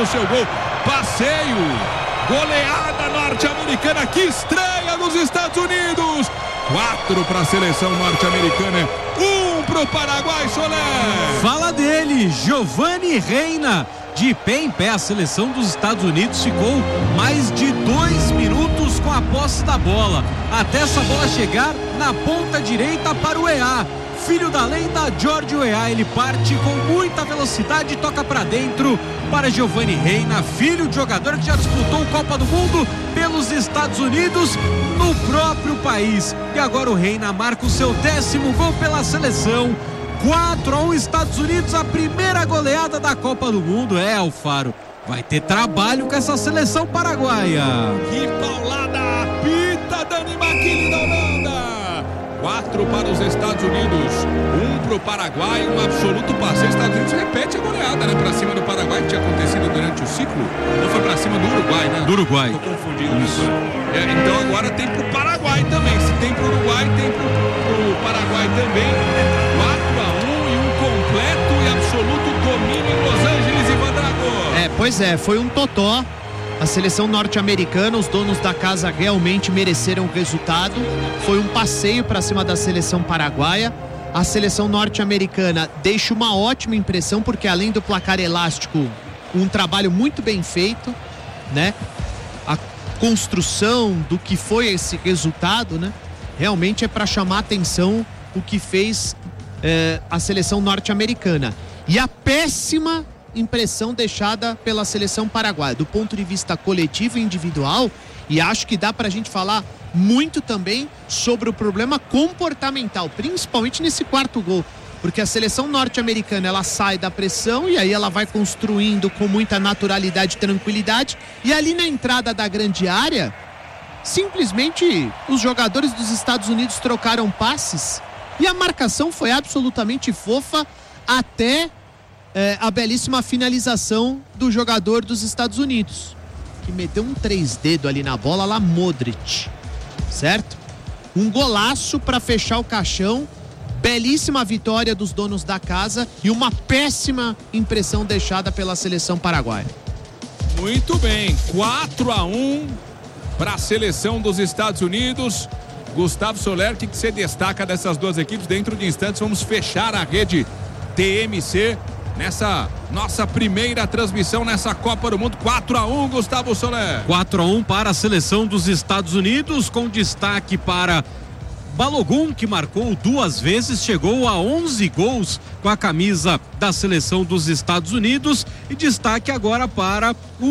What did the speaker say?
seu gol. Passeio, goleada norte-americana, que estreia nos Estados Unidos. 4 para a seleção norte-americana, 1 para o Paraguai, Soler. Fala dele, Giovani Reina. De pé em pé, a seleção dos Estados Unidos ficou mais de 2 minutos com a posse da bola, até essa bola chegar na ponta direita para o EA. Filho da lenda, Jorge Weah, ele parte com muita velocidade e toca para dentro para Giovani Reina, filho de jogador que já disputou Copa do Mundo pelos Estados Unidos no próprio país. E agora o Reina marca o seu 10º gol pela seleção. 4-1 Estados Unidos, a primeira goleada da Copa do Mundo. Alfaro, vai ter trabalho com essa seleção paraguaia. Que paulada, apita Dani Maquini da Holanda. 4 para os Estados Unidos, 1 para o Paraguai, um absoluto passeio. Estados Unidos repete a goleada, né? Para cima do Paraguai, que tinha acontecido durante o ciclo. Não foi para cima do Uruguai, né? Do Uruguai. Tô confundindo isso. Então agora tem pro Paraguai também. Se tem pro Uruguai, tem pro Paraguai também. 4-1 e um completo e absoluto domínio em Los Angeles, Ivan Drago. Pois é, foi um totó. A seleção norte-americana, os donos da casa realmente mereceram o resultado. Foi um passeio para cima da seleção paraguaia. A seleção norte-americana deixa uma ótima impressão, porque além do placar elástico, um trabalho muito bem feito, né? A construção do que foi esse resultado, né? Realmente é para chamar a atenção o que fez a seleção norte-americana. E a péssima impressão deixada pela seleção paraguaia, do ponto de vista coletivo e individual, e acho que dá pra gente falar muito também sobre o problema comportamental, principalmente nesse 4º gol, porque a seleção norte-americana, ela sai da pressão e aí ela vai construindo com muita naturalidade e tranquilidade, e ali na entrada da grande área, simplesmente os jogadores dos Estados Unidos trocaram passes e a marcação foi absolutamente fofa até a belíssima finalização do jogador dos Estados Unidos, que meteu um 3-dedo ali na bola, lá Modric, certo? Um golaço para fechar o caixão, belíssima vitória dos donos da casa e uma péssima impressão deixada pela seleção paraguaia. Muito bem, 4-1 para a seleção dos Estados Unidos. Gustavo Soler, o que você destaca dessas duas equipes? Dentro de instantes vamos fechar a rede TMC nessa nossa primeira transmissão nessa Copa do Mundo. 4-1, Gustavo Soler. 4-1 para a seleção dos Estados Unidos, com destaque para Balogun, que marcou 2 vezes, chegou a 11 gols com a camisa da seleção dos Estados Unidos, e destaque agora para o